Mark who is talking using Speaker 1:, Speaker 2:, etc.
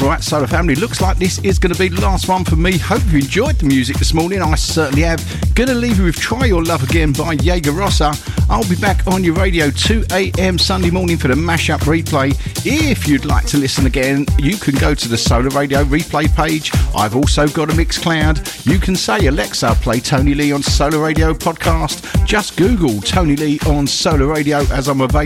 Speaker 1: Right, Solar Family, looks like this is going to be the last one for me. Hope you enjoyed the music this morning. I certainly have. Going to leave you with Try Your Love Again by Jaeger Rossa. I'll be back on your radio 2 a.m. Sunday morning for the mashup replay. If you'd like to listen again, you can go to the Solar Radio replay page. I've also got a Mixcloud. You can say, Alexa, play Tony Lee on Solar Radio podcast. Just Google Tony Lee on Solar Radio as I'm available